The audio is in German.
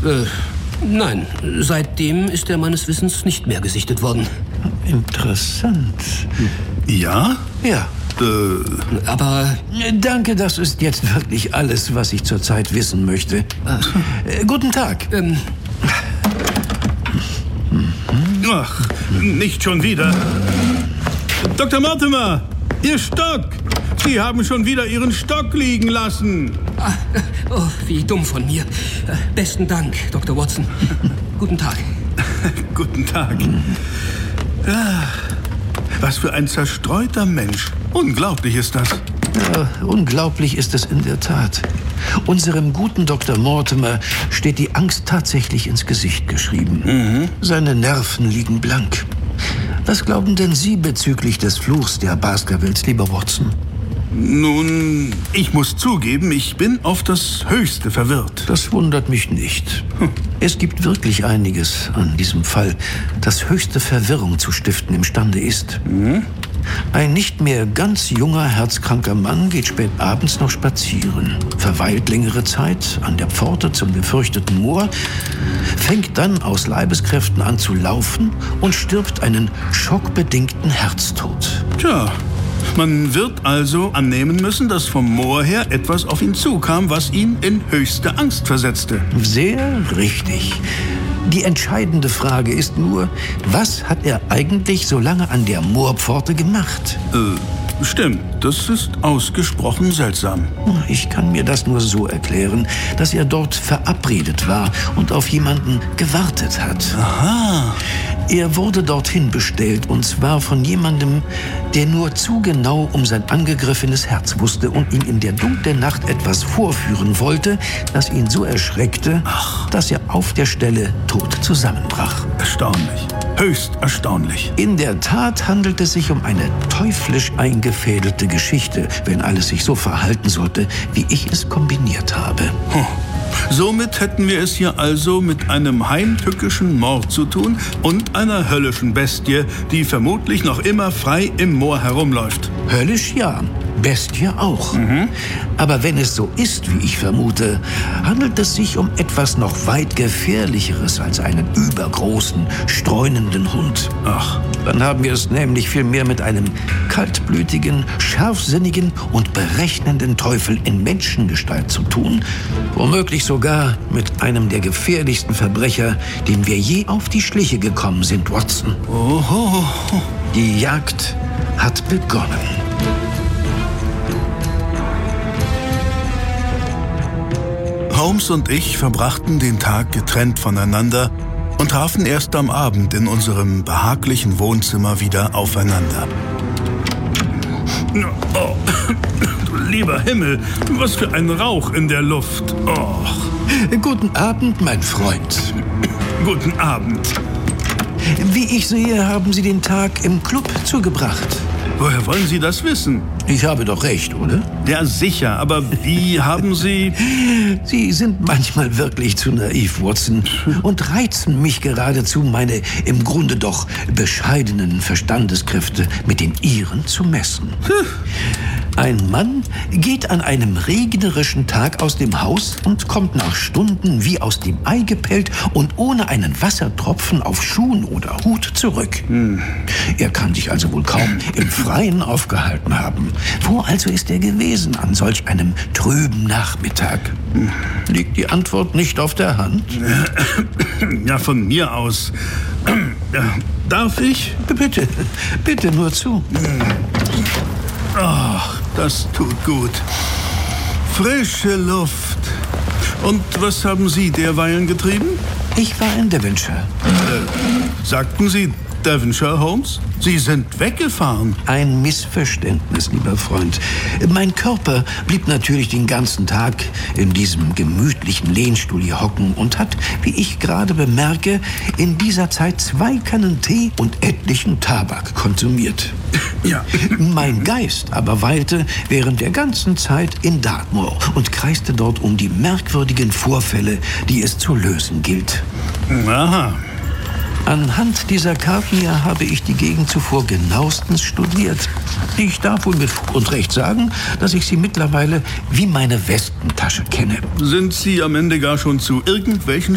Nein, seitdem ist er meines Wissens nicht mehr gesichtet worden. Interessant. Ja? Ja. Aber... Danke, das ist jetzt wirklich alles, was ich zurzeit wissen möchte. Guten Tag. Ach, nicht schon wieder. Dr. Mortimer, Ihr Stock! Sie haben schon wieder Ihren Stock liegen lassen. Oh, wie dumm von mir. Besten Dank, Dr. Watson. Guten Tag. Guten Tag. Was für ein zerstreuter Mensch. Unglaublich ist das. Ja, unglaublich ist es in der Tat. Unserem guten Dr. Mortimer steht die Angst tatsächlich ins Gesicht geschrieben. Seine Nerven liegen blank. Was glauben denn Sie bezüglich des Fluchs der Baskervilles, lieber Watson? Nun, ich muss zugeben, ich bin auf das Höchste verwirrt. Das wundert mich nicht. Es gibt wirklich einiges an diesem Fall, das höchste Verwirrung zu stiften imstande ist. Ein nicht mehr ganz junger, herzkranker Mann geht spät abends noch spazieren, verweilt längere Zeit an der Pforte zum gefürchteten Moor, fängt dann aus Leibeskräften an zu laufen und stirbt einen schockbedingten Herztod. Tja, man wird also annehmen müssen, dass vom Moor her etwas auf ihn zukam, was ihn in höchste Angst versetzte. Sehr richtig. Die entscheidende Frage ist nur, was hat er eigentlich so lange an der Moorpforte gemacht? Stimmt, das ist ausgesprochen seltsam. Ich kann mir das nur so erklären, dass er dort verabredet war und auf jemanden gewartet hat. Aha. Er wurde dorthin bestellt, und zwar von jemandem, der nur zu genau um sein angegriffenes Herz wusste und ihm in der dunklen Nacht etwas vorführen wollte, das ihn so erschreckte, dass er auf der Stelle tot zusammenbrach. Erstaunlich. Höchst erstaunlich. In der Tat handelt es sich um eine teuflisch eingefädelte Geschichte, wenn alles sich so verhalten sollte, wie ich es kombiniert habe. Somit hätten wir es hier also mit einem heimtückischen Mord zu tun und einer höllischen Bestie, die vermutlich noch immer frei im Moor herumläuft. Höllisch ja, Bestie auch. Aber wenn es so ist, wie ich vermute, handelt es sich um etwas noch weit Gefährlicheres als einen übergroßen, streunenden Hund. Dann haben wir es nämlich vielmehr mit einem kaltblütigen, scharfsinnigen und berechnenden Teufel in Menschengestalt zu tun. Womöglich sogar mit einem der gefährlichsten Verbrecher, denen wir je auf die Schliche gekommen sind, Watson. Oho. Die Jagd hat begonnen. Holmes und ich verbrachten den Tag getrennt voneinander und trafen erst am Abend in unserem behaglichen Wohnzimmer wieder aufeinander. Oh, du lieber Himmel, was für ein Rauch in der Luft. Oh. Guten Abend, mein Freund. Guten Abend. Wie ich sehe, haben Sie den Tag im Club zugebracht. Woher wollen Sie das wissen? Ich habe doch recht, oder? Ja, sicher, aber wie haben Sie... Sie sind manchmal wirklich zu naiv, Watson, und reizen mich geradezu, meine im Grunde doch bescheidenen Verstandeskräfte mit den Ihren zu messen. Ein Mann geht an einem regnerischen Tag aus dem Haus und kommt nach Stunden wie aus dem Ei gepellt und ohne einen Wassertropfen auf Schuhen oder Hut zurück. Er kann sich also wohl kaum im Freien aufgehalten haben. Wo also ist er gewesen an solch einem trüben Nachmittag? Liegt die Antwort nicht auf der Hand? Ja, von mir aus. Darf ich? Bitte nur zu. Ach, das tut gut. Frische Luft. Und was haben Sie derweilen getrieben? Ich war in Devonshire. Sagten Sie Devonshire, Holmes? Sie sind weggefahren. Ein Missverständnis, lieber Freund. Mein Körper blieb natürlich den ganzen Tag in diesem gemütlichen Lehnstuhl hier hocken und hat, wie ich gerade bemerke, in dieser Zeit 2 Kannen Tee und etlichen Tabak konsumiert. Ja. Mein Geist aber weilte während der ganzen Zeit in Dartmoor und kreiste dort um die merkwürdigen Vorfälle, die es zu lösen gilt. Aha. Anhand dieser Karten hier habe ich die Gegend zuvor genauestens studiert. Ich darf wohl mit Fug und Recht sagen, dass ich sie mittlerweile wie meine Westentasche kenne. Sind Sie am Ende gar schon zu irgendwelchen